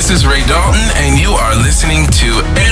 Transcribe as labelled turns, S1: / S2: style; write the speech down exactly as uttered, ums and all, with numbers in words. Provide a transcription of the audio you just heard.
S1: This is Ray Dalton, and you are listening to